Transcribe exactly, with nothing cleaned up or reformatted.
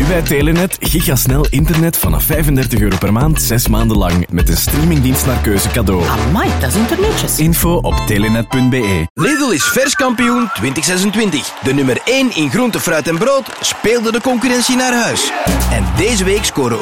bij Telenet gigasnel internet vanaf vijfendertig euro per maand, zes maanden lang. Met een streamingdienst naar keuze cadeau. Amai, dat is internetjes. Info op telenet punt be. Lidl is verskampioen twintig zesentwintig. De nummer één in groente, fruit en brood speelde de concurrentie naar huis. En deze week scoren